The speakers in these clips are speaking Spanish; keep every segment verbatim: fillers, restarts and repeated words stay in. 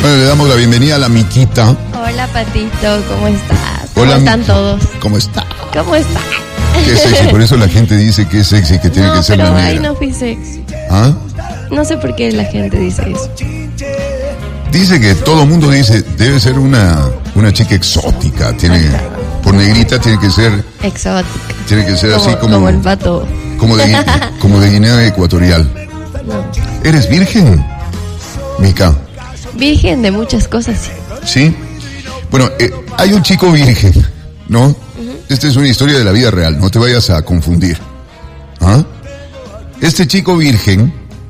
Bueno, le damos la bienvenida a la Miquita. Hola, Patito, ¿cómo estás? ¿Cómo Hola, están mi... todos? ¿Cómo está? ¿Cómo están? Qué sexy, por eso la gente dice que es sexy, que tiene no, que ser pero la ay, negra. no fui sexy. ¿Ah? No sé por qué la gente dice eso. Dice que todo el mundo dice, debe ser una, una chica exótica, tiene, por negrita tiene que ser... Exótica. Tiene que ser como, así como... Como el pato. Como de, como de Guinea Ecuatorial. No. ¿Eres virgen, Mica? Virgen de muchas cosas, sí. ¿Sí? Bueno, eh, hay un chico virgen, ¿no? Uh-huh. Esta es una historia de la vida real, no te vayas a confundir. ¿Ah? Este chico virgen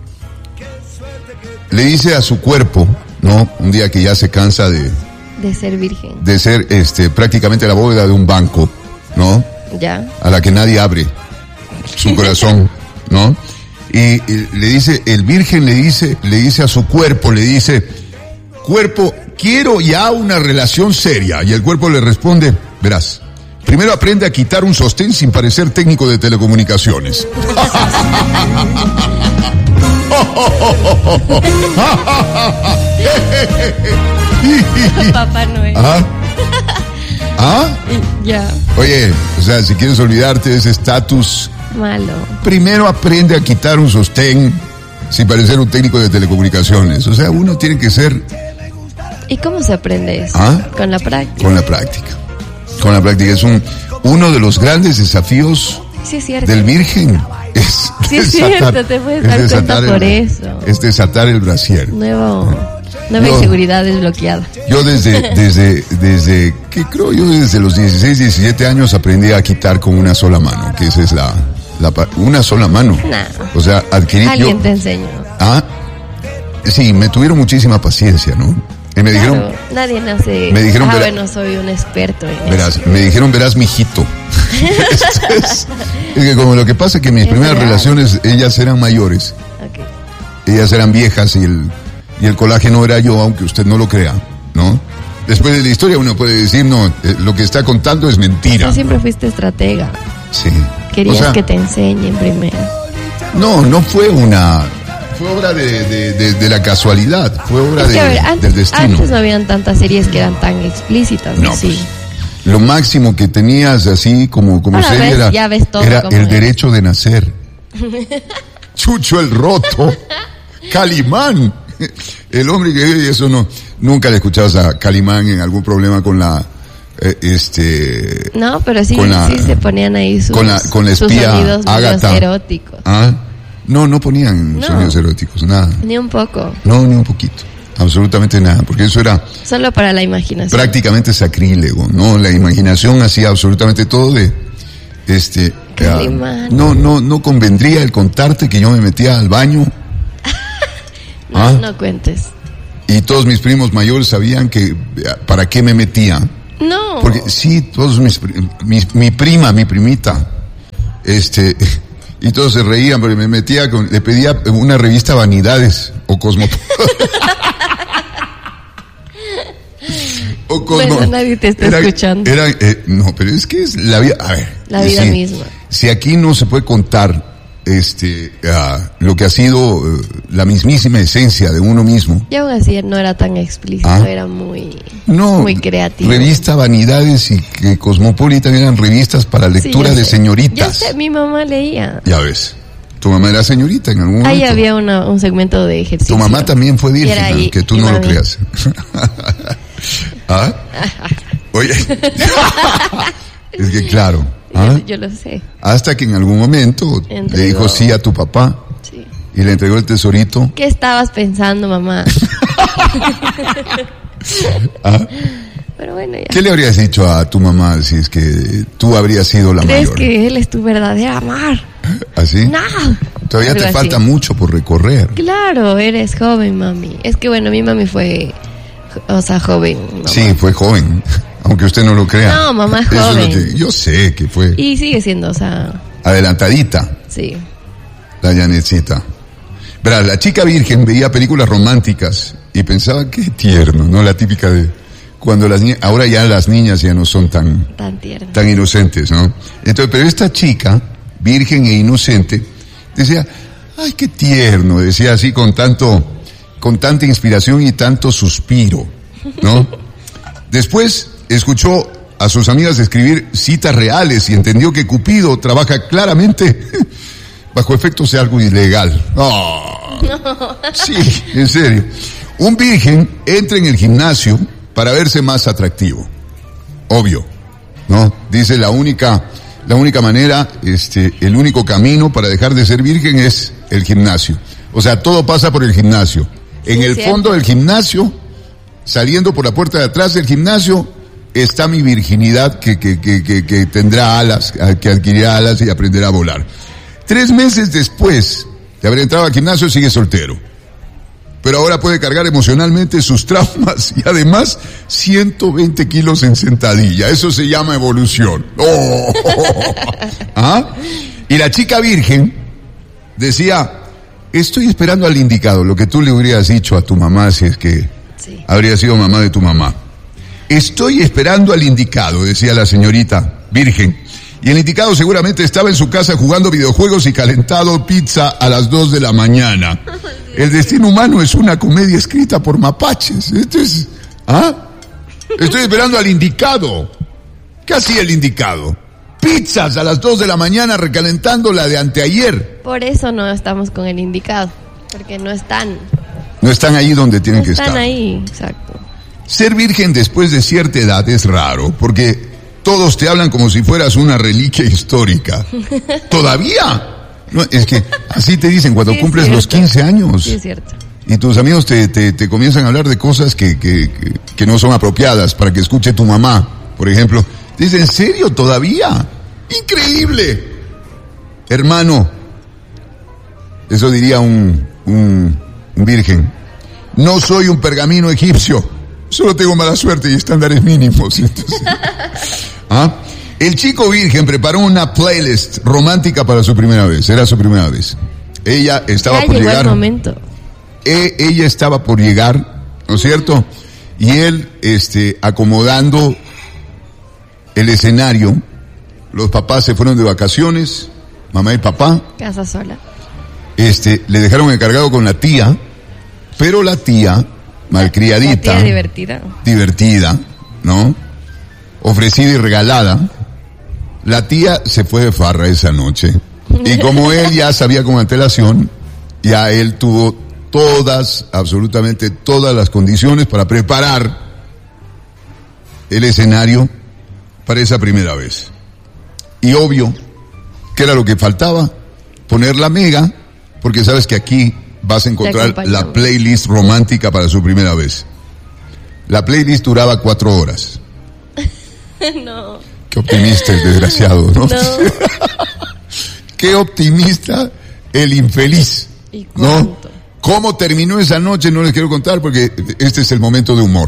le dice a su cuerpo, ¿no? Un día que ya se cansa de... De ser virgen. De ser este, prácticamente la bóveda de un banco, ¿no? Ya. A la que nadie abre su corazón, ¿no? Y, y le dice, el virgen le dice, le dice a su cuerpo, le dice, cuerpo, quiero ya una relación seria. Y el cuerpo le responde, verás, primero aprende a quitar un sostén sin parecer técnico de telecomunicaciones. Papá Noel. ¿Ah? ¿Ah? Ya. Oye, o sea, si quieres olvidarte de ese estatus... Malo. Primero aprende a quitar un sostén sin parecer un técnico de telecomunicaciones. O sea, uno tiene que ser... ¿Y cómo se aprende eso? ¿Ah? Con la práctica. Con la práctica. Con la práctica. Es un uno de los grandes desafíos sí, es cierto. del virgen. Es sí, es desatar, cierto, te puedes dar cuenta el, por eso. Es desatar el brasier. Nuevo... Nueva yo, inseguridad desbloqueada. Yo desde, desde, desde, ¿qué creo yo? Desde los dieciséis, diecisiete años aprendí a quitar con una sola mano, que esa es la, la una sola mano. Nah. O sea, adquirí Alguien yo, te enseñó. Ah, sí, me tuvieron muchísima paciencia, ¿no? Y me claro, dijeron, nadie nace. me dijeron, ah, verá, bueno, soy un experto en verás, eso. me dijeron, verás, mijito. es, es que como lo que pasa es que mis es primeras real. relaciones, ellas eran mayores. Okay. Ellas eran viejas y el, y el colágeno era yo, aunque usted no lo crea, ¿no? Después de la historia uno puede decir, no, eh, lo que está contando es mentira. Tú siempre fuiste estratega. Sí. Querías o sea, que te enseñen primero. No, no fue una... Fue obra de, de, de, de la casualidad, fue obra Es que, de, a ver, antes, del destino. Antes no habían tantas series que eran tan explícitas. No, sí. pues, lo máximo que tenías así como, como Ahora serie ves, era, ya ves todo era como el es. derecho de nacer. Chucho el Roto, Calimán. El hombre que eso no, nunca le escuchabas a Calimán en algún problema con la, eh, este... No, pero sí, la, sí se ponían ahí sus, con la, con la espía sus sonidos Ágata. eróticos. ¿Ah? No, no ponían No. sonidos eróticos, nada. Ni un poco. No, ni un poquito. Absolutamente nada, porque eso era Solo para la imaginación. prácticamente sacrílego, ¿no? La imaginación hacía absolutamente todo de, este, Calimán. uh, no, no, no convendría el contarte que yo me metía al baño. No, ¿Ah? no cuentes. Y todos mis primos mayores sabían que, para qué me metía. No. Porque sí, todos mis, mis mi prima, mi primita, este, y todos se reían porque me metía con, le pedía una revista Vanidades o Cosmopolitan. o Cosmo, bueno, nadie te está era, escuchando. Era, eh, no, pero es que es la vida, a ver. La vida si, misma. Si aquí no se puede contar, este, uh, lo que ha sido uh, la mismísima esencia de uno mismo. Y aún así no era tan explícito, ¿Ah? era muy, No, muy creativo. Revista Vanidades y que Cosmopolitan eran revistas para lectura sí, de sé. señoritas. Yo sé, mi mamá leía. Ya ves. Tu mamá era señorita en algún momento. Ahí había una, un segmento de ejercicio. Tu mamá también fue virgen, ahí, aunque tú no mami. lo creas. ¿Ah? Oye. Es que claro. ¿ah? Yo, yo lo sé. Hasta que en algún momento Entregó. le dijo sí a tu papá Sí. y le entregó el tesorito. ¿Qué estabas pensando, mamá? ¿Ah? Pero bueno, ya. ¿Qué le habrías dicho a tu mamá si es que tú habrías sido la ¿Crees mayor? que él es tu verdadera amor? ¿Así? No. Todavía Algo te así. falta mucho por recorrer. Claro, eres joven, mami. Es que bueno, mi mami fue, o sea, joven. Mamá. Sí, fue joven, aunque usted no lo crea. No, mamá es Eso es lo joven. que- yo sé que fue Y sigue siendo, o sea, adelantadita, sí. la Janetcita. Verá, la chica virgen veía películas románticas y pensaba, qué tierno, ¿no? La típica de cuando las niñas, ahora ya las niñas ya no son tan, Tan tierno. tan inocentes, ¿no? Entonces, pero esta chica, virgen e inocente, decía, ay, qué tierno, decía así con tanto, con tanta inspiración y tanto suspiro, ¿no? Después escuchó a sus amigas escribir citas reales y entendió que Cupido trabaja claramente bajo efectos de algo ilegal. Oh, no. Sí, en serio. Un virgen entra en el gimnasio para verse más atractivo. Obvio, ¿no? Dice la única, la única manera, este, el único camino para dejar de ser virgen es el gimnasio. O sea, todo pasa por el gimnasio. En sí, el cierto. Fondo del gimnasio, saliendo por la puerta de atrás del gimnasio, está mi virginidad que, que, que, que, que tendrá alas, que adquirirá alas y aprenderá a volar. Tres meses después de haber entrado al gimnasio sigue soltero. Pero ahora puede cargar emocionalmente sus traumas y además ciento veinte kilos en sentadilla. Eso se llama evolución. ¡Oh! ¿Ah? Y la chica virgen decía, estoy esperando al indicado, lo que tú le hubieras dicho a tu mamá si es que sí. habría sido mamá de tu mamá. Estoy esperando al indicado, decía la señorita virgen. Y el indicado seguramente estaba en su casa jugando videojuegos y calentado pizza a las dos de la mañana. El destino humano es una comedia escrita por mapaches. Esto es, ¿ah? Estoy esperando al indicado. ¿Qué hacía el indicado? Pizzas a las dos de la mañana recalentando la de anteayer. Por eso no estamos con el indicado, porque no están. No están ahí donde tienen no que estar. Están ahí, exacto. Ser virgen después de cierta edad es raro, porque todos te hablan como si fueras una reliquia histórica. ¿Todavía? No, es que así te dicen cuando sí, cumples los quince años. Sí, es cierto. Y tus amigos te, te, te comienzan a hablar de cosas que, que, que, que no son apropiadas para que escuche tu mamá, por ejemplo. Te dicen, ¿en serio? ¿Todavía? ¡Increíble! Hermano, eso diría un, un, un virgen. No soy un pergamino egipcio. Solo tengo mala suerte y estándares mínimos. Entonces, ¿ah? El chico virgen preparó una playlist romántica para su primera vez. Era su primera vez. Ella estaba ya por llegó llegar. El momento. E, ella estaba por llegar, ¿no es cierto? Y él, este, acomodando el escenario. Los papás se fueron de vacaciones, mamá y papá. Casa sola. Este, le dejaron encargado con la tía, pero la tía, malcriadita. La tía divertida. Divertida, ¿no? Ofrecida y regalada. La tía se fue de farra esa noche. Y como él ya sabía con antelación, ya él tuvo todas, absolutamente todas las condiciones para preparar el escenario para esa primera vez. Y obvio, ¿qué era lo que faltaba? Poner la mega, porque sabes que aquí vas a encontrar la playlist romántica para su primera vez. La playlist duraba cuatro horas. No. Qué optimista el desgraciado, ¿no? No. Qué optimista el infeliz. ¿Y cuánto? ¿No? ¿Cómo terminó esa noche? No les quiero contar porque este es el momento de humor.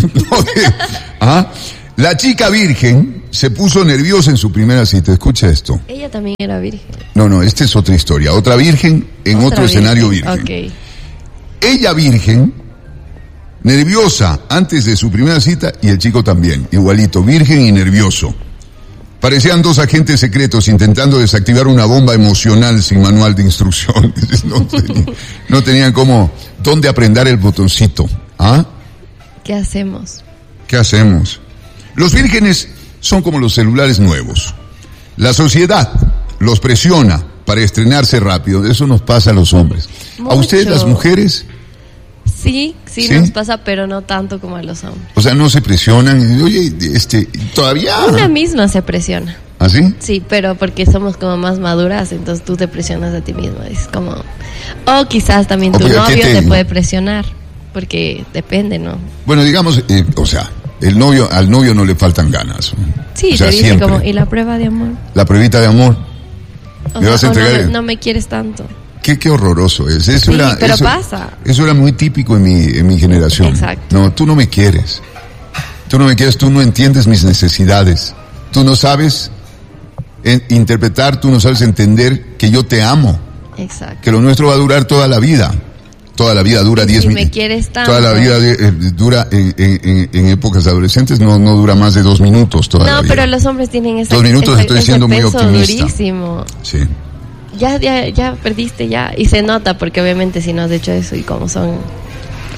¿Ah? La chica virgen se puso nerviosa en su primera cita. Escucha esto. Ella también era virgen. No, no, esta es otra historia. Otra virgen en otra otro virgen. escenario virgen. Okay. Ella virgen, nerviosa antes de su primera cita y el chico también. Igualito, virgen y nervioso. Parecían dos agentes secretos intentando desactivar una bomba emocional sin manual de instrucciones. No tenían, no tenían cómo, dónde aprender el botoncito. ¿Ah? ¿Qué hacemos? ¿Qué hacemos? Los vírgenes son como los celulares nuevos. La sociedad los presiona para estrenarse rápido. Eso nos pasa a los hombres. Mucho. ¿A ustedes las mujeres? Sí, sí, sí, nos pasa, pero no tanto como a los hombres. O sea, no se presionan. Oye, este, todavía. Una misma se presiona. ¿Ah, sí? Sí, pero porque somos como más maduras, entonces tú te presionas a ti misma. Es como, o quizás también tu novio te... te puede presionar, porque depende, ¿no? Bueno, digamos, eh, o sea, el novio, al novio no le faltan ganas. Sí, o sea, te dice siempre. Como, ¿y la prueba de amor? La pruebita de amor. O ¿Me sea, vas a entregar? No me, no me quieres tanto. Qué, qué horroroso es. Eso sí, era, pero eso, pasa. Eso era muy típico en mi, en mi generación. Exacto. No, tú no me quieres. Tú no me quieres, tú no entiendes mis necesidades. Tú no sabes en, interpretar, tú no sabes entender que yo te amo. Exacto. Que lo nuestro va a durar toda la vida. Toda la vida dura diez minutos. Si me quieres tanto. Toda la vida de, eh, dura en, en, en épocas adolescentes, no, no dura más de dos minutos toda no, la vida. pero los hombres tienen esa, dos minutos, ese, estoy ese siendo muy peso optimista. Durísimo. Sí. Ya, ya, ya perdiste ya. Y se nota porque obviamente si no has hecho eso y como son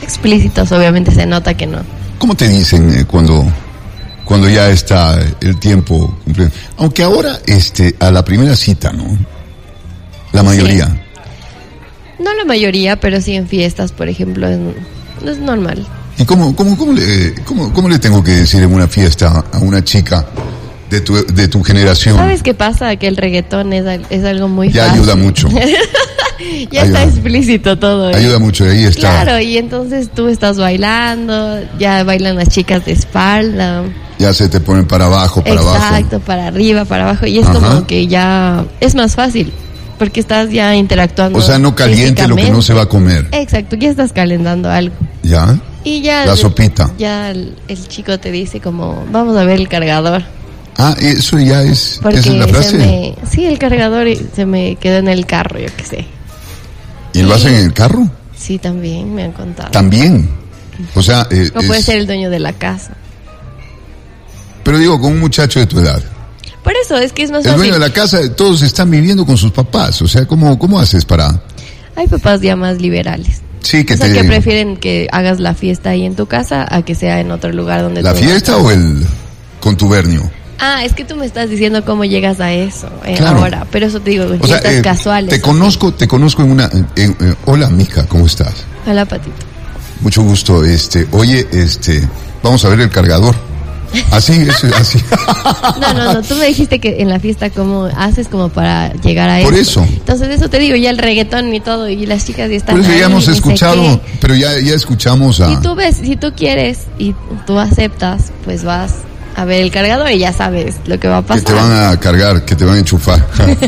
explícitos, obviamente se nota que no. ¿Cómo te dicen eh, cuando, cuando ya está el tiempo cumplido? Aunque ahora, este, a la primera cita, ¿no? La mayoría. Sí. No la mayoría, pero sí en fiestas, por ejemplo, es, es normal. ¿Y cómo, cómo, cómo, le, cómo, cómo le tengo que decir en una fiesta a una chica de tu, de tu generación? ¿Sabes qué pasa? Que el reggaetón es, es algo muy ya fácil. ayuda mucho. Ya ayuda. Está explícito todo. ¿eh? Ayuda mucho, ahí está. Claro, y entonces tú estás bailando, ya bailan las chicas de espalda. Ya se te ponen para abajo, para Exacto, abajo. Exacto, para arriba, para abajo. Y es Ajá. como que ya es más fácil. Porque estás ya interactuando. O sea, no caliente lo que no se va a comer. Exacto, ya estás calentando algo. ¿Ya? Y ya. La sopita. Ya el, el chico te dice como, vamos a ver el cargador. Ah, eso ya es. Porque ¿esa es la frase? Se me, sí, el cargador se me quedó en el carro, yo qué sé. ¿Y lo hacen en el carro? Sí, también me han contado. ¿También? O sea. Eh, o puede es... ser el dueño de la casa. Pero digo, con un muchacho de tu edad. Por eso, es que es más el fácil. dueño de la casa, todos están viviendo con sus papás. O sea, ¿cómo, cómo haces para...? Hay papás ya más liberales. Sí, que o sea, te... que prefieren que hagas la fiesta ahí en tu casa a que sea en otro lugar donde... ¿La fiesta o el contubernio? Ah, es que tú me estás diciendo cómo llegas a eso eh, claro. ahora. Pero eso te digo, en o fiestas sea, eh, casuales. Te conozco, te conozco en una... En, en, hola, mija, ¿cómo estás? Hola, Patito. Mucho gusto. Este, oye, este... Vamos a ver el cargador. Así, es, así. No, no, no, tú me dijiste que en la fiesta cómo haces como para llegar a eso. Por eso. Entonces eso te digo, ya el reggaetón y todo, y las chicas ya están Por eso ahí, ya hemos escuchado, sé pero ya, ya escuchamos a... Si tú ves, si tú quieres y tú aceptas, pues vas a ver el cargador y ya sabes lo que va a pasar. Que te van a cargar, que te van a enchufar.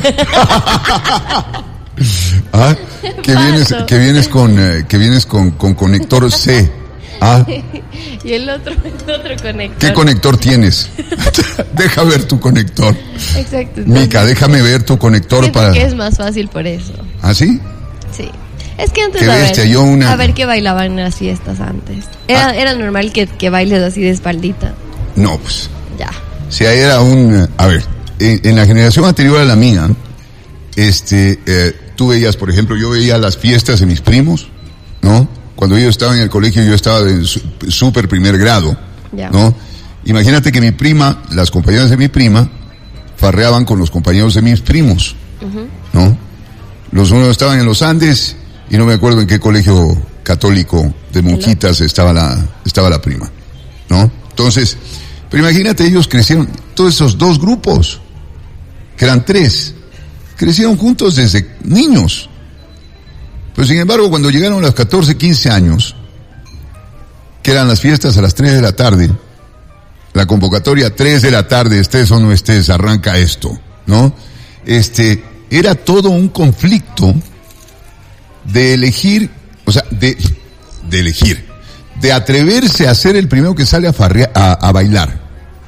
¿Ah? Que vienes, que vienes con, eh, que vienes con, con conector C. ¿Ah? Y el otro, el otro conector. ¿Qué conector tienes? Deja ver tu conector. Exacto. Mica, déjame ver tu conector para... que es más fácil por eso. ¿Ah, sí? Sí. Es que antes, Qué a bestia, ver, yo una... a ver qué bailaban en las fiestas antes. Era, ah. era normal que, que bailes así de espaldita. No, pues. Ya. Si ahí era un... A ver, en, en la generación anterior a la mía, este, eh, tú veías, por ejemplo, yo veía las fiestas de mis primos, ¿no? Cuando yo estaba en el colegio, yo estaba de súper primer grado, ya. ¿no? Imagínate que mi prima, las compañeras de mi prima, farreaban con los compañeros de mis primos, uh-huh. ¿no? Los unos estaban en los Andes y no me acuerdo en qué colegio católico de monjitas estaba la, estaba la prima, ¿no? Entonces, pero imagínate, ellos crecieron, todos esos dos grupos, que eran tres, crecieron juntos desde niños. Pero sin embargo, cuando llegaron a los catorce, quince años, que eran las fiestas a las tres de la tarde, la convocatoria tres de la tarde, estés o no estés, arranca esto, ¿no? Este, era todo un conflicto de elegir, o sea, de, de elegir, de atreverse a ser el primero que sale a farrear, a, a bailar.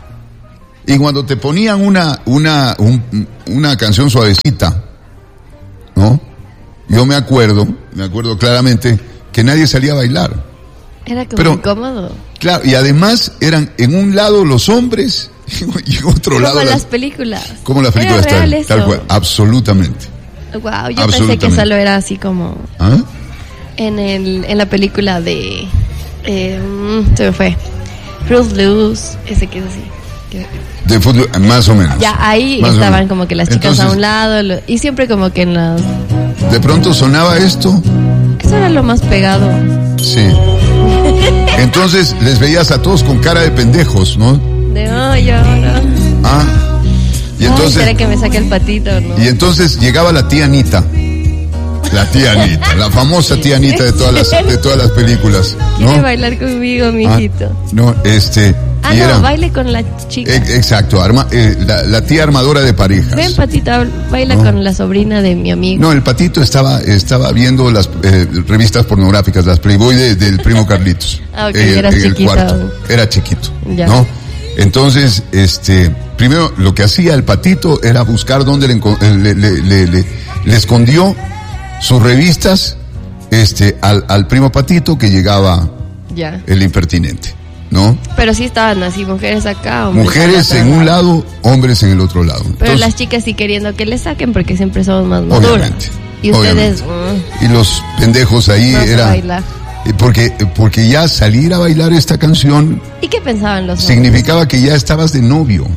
Y cuando te ponían una, una, un, una canción suavecita, ¿no? Yo me acuerdo, me acuerdo claramente que nadie salía a bailar. Era como Pero, incómodo. Claro, y además eran en un lado los hombres y en otro como lado las, las las películas. Como las películas tal, tal cual, absolutamente. Wow, yo pensé que solo era así como ¿Ah? en el en la película de eh, se me fue Fruit Loose, ese que es así. Que, de fútbol, más o menos. Ya ahí más estaban como que las chicas Entonces, a un lado lo, y siempre como que en las... De pronto sonaba esto. Eso era lo más pegado. Sí. Entonces les veías a todos con cara de pendejos, ¿no? De oh, yo no. Ah. Y entonces... Ay, que me saque el patito, ¿no? Y entonces llegaba la tía Anita. La tía Anita, la famosa tía Anita de todas las, de todas las películas, ¿no? Quiere bailar conmigo, mijito. Ah, no, este... Ah, y no, era, baile con la chica. Eh, exacto, arma, eh, la, la tía armadora de parejas. Ven, Patita, baila ¿no? con la sobrina de mi amigo. No, el Patito estaba estaba viendo las eh, revistas pornográficas, las Playboy de, del primo Carlitos. Ah, ok, eh, era en chiquito. El cuarto. Era chiquito, ya. ¿no? Entonces, este, primero lo que hacía el Patito era buscar dónde le, le, le, le, le, le escondió sus revistas este, al, al primo Patito que llegaba ya. El impertinente. ¿No? Pero sí estaban así, mujeres acá, hombres mujeres en un lado, hombres en el otro lado. Pero Entonces, las chicas sí queriendo que le saquen porque siempre somos más maduras. Obviamente. Y ustedes... Obviamente. Uh, y los pendejos ahí era, Porque, porque ya salir a bailar esta canción... ¿Y qué pensaban los hombres? Significaba que ya estabas de novio.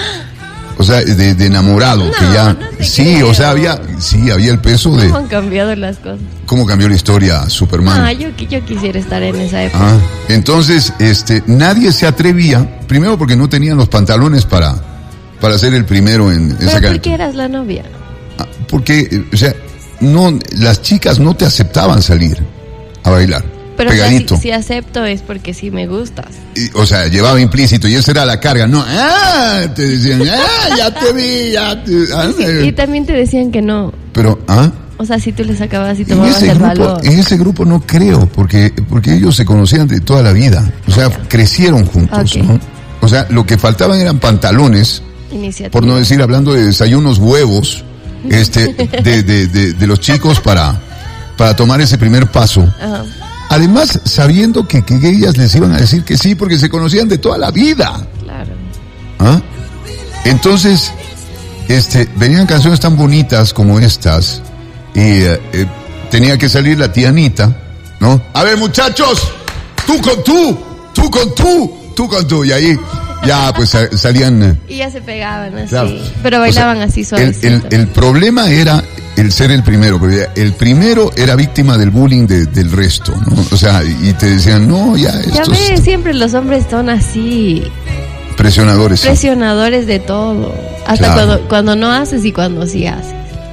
O sea, de, de enamorado, no, que ya... No sí, creo. O sea, había sí había el peso de... ¿Cómo han cambiado las cosas? ¿Cómo cambió la historia, Superman? Ah, yo, yo quisiera estar en esa época. Ah, entonces, este, nadie se atrevía, primero porque no tenían los pantalones para, para ser el primero en, en ¿Pero sacar... por qué eras la novia? Ah, porque, o sea, no, las chicas no te aceptaban salir a bailar. Pero pegadito. O sea, si, si acepto es porque sí me gustas. Y, o sea, llevaba implícito y esa era la carga. No, ah, te decían, ah, ya te vi, ya te... Ah, Sí, y también te decían que no. Pero, ah... O sea, si tú le sacabas y En tomabas ese, el grupo, valor. en ese grupo no creo, porque, porque ellos se conocían de toda la vida. O sea, Okay. crecieron juntos, Okay. ¿no? O sea, lo que faltaban eran pantalones, Iniciativa. por no decir, hablando de desayunos, huevos, este, de, de, de, de los chicos para, para tomar ese primer paso. Ajá. Además, sabiendo que, que ellas les iban a decir que sí, porque se conocían de toda la vida. Claro. ¿Ah? Entonces, este, venían canciones tan bonitas como estas, y eh, eh, tenía que salir la tía Anita, ¿no? A ver, muchachos, tú con tú, tú con tú, tú con tú, y ahí ya pues salían... Eh, Y ya se pegaban así, claro. pero bailaban O sea, así el, suavecito. el, el problema era el ser el primero, porque el primero era víctima del bullying de, del resto, ¿no? O sea, y te decían, no, ya Ya estos ves, siempre los hombres son así, presionadores. Sí. presionadores de todo. Hasta Claro. cuando, cuando no haces y cuando sí haces.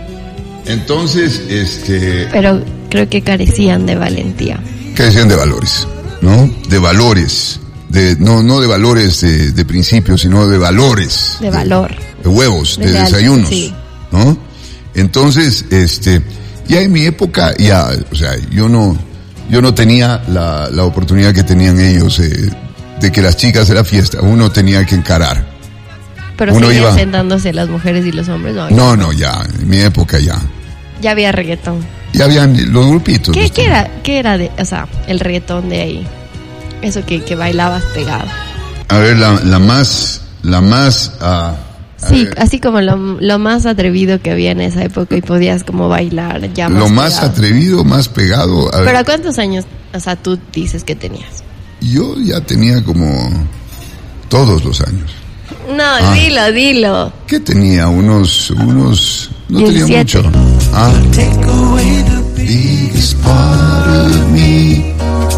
Entonces, este... Pero creo que carecían de valentía. que decían de valores, ¿no? De valores, de no no de valores de, de principios, sino de valores. De valor. De huevos, de, De leal- desayunos, sí. ¿no? Entonces, este, ya en mi época, ya, o sea, yo no, yo no tenía la, la oportunidad que tenían ellos, eh, de que las chicas de la fiesta, uno tenía que encarar. Pero Uno siguen iba- sentándose las mujeres y los hombres, no. No, no, ya, en mi época ya. Ya había reggaetón. Ya habían los grupitos. ¿Qué, los- qué era, qué era de, o sea, el reggaetón de ahí? Eso que, que bailabas pegado. A ver, la, la más, la más, ah, a Sí, ver. así como lo, lo más atrevido que había en esa época y podías como bailar ya más Lo más pegado. atrevido, más pegado. A ver, ¿Pero a cuántos años, o sea, tú dices que tenías? yo ya tenía como todos los años. No, Ah. dilo, dilo. ¿Qué tenía? Unos, unos, no tenía diecisiete. mucho. Ah. Biggest part of me.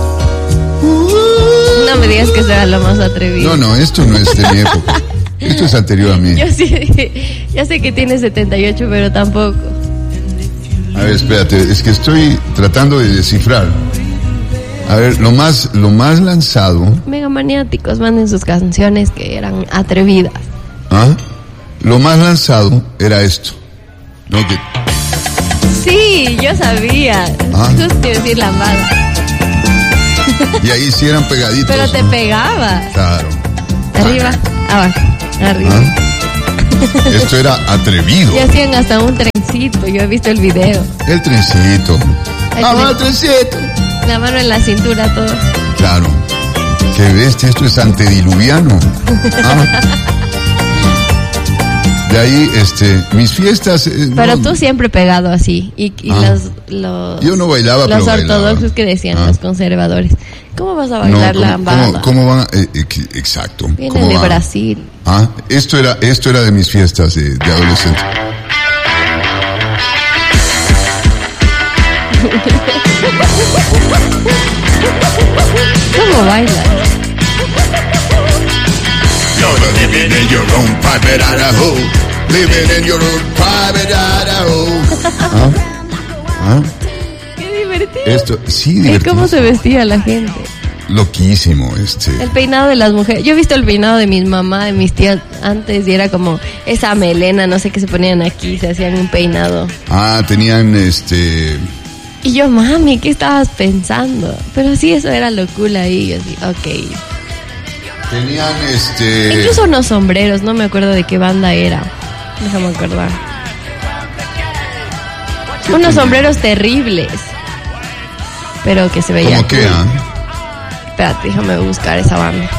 No me digas que será lo más atrevido. No, no, esto no es de mi época. Esto es anterior a mí. Yo sí, ya sé que tienes setenta y ocho, pero tampoco. A ver, espérate, es que estoy tratando de descifrar. A ver, lo más, lo más lanzado, Mega maniáticos, manden sus canciones que eran atrevidas. ¿ah? Lo más lanzado era esto. No, que, Sí, yo sabía. Ah. Justo te iba a decir lambada. y ahí sí eran pegaditos. Pero te ¿no? pegaba. Claro. Arriba, abajo, arriba. ¿Ah? Esto era atrevido. Y hacían hasta un trencito, yo he visto el video. El trencito. El Ah, tren- el trencito. La mano en la cintura, todos. Claro. Qué bestia, esto es antediluviano. Ah. De ahí, este, mis fiestas. eh, Pero no, tú siempre pegado así. Y, y Ah. los, los. Yo no bailaba, Los pero bailaba. ortodoxos que decían, Ah. los conservadores. ¿Cómo vas a no, bailar ¿cómo, la lambada? ¿cómo, cómo van? a- eh, eh, que- exacto. Vienen ¿Cómo de van? Brasil. Ah, esto era, esto era de mis fiestas de, de adolescente. ¿Cómo bailas? You're living in your own private Idaho. Living in your own private Idaho. ¿Ah? ¿Ah? Qué divertido. Esto, sí, ¿Y divertido. cómo se vestía la gente? Loquísimo, este. El peinado de las mujeres. Yo he visto el peinado de mi mamá, de mis tías antes y era como esa melena, no sé qué se ponían aquí, se hacían un peinado. Ah, tenían este. Y yo, mami, ¿qué estabas pensando? Pero sí, eso era locura ahí. Yo así, ok. Tenían este. Incluso unos sombreros, no me acuerdo de qué banda era. Déjame acordar. ¿Qué Unos tenían? sombreros terribles. Pero que se veía. ¿Cómo que? cool. Ah? Espérate, déjame buscar esa banda.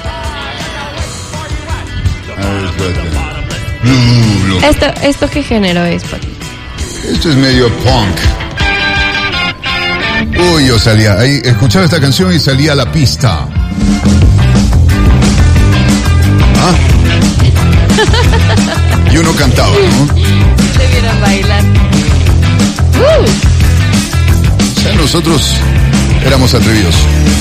A ver, espérate. Blue, blue. ¿Esto, esto qué género es, Pati? Esto es medio punk. Uy, yo salía, ahí escuchaba esta canción y salía a la pista. ¿Ah? Y uno cantaba, ¿no? Se vieron bailar. Uh. O sea, nosotros éramos atrevidos.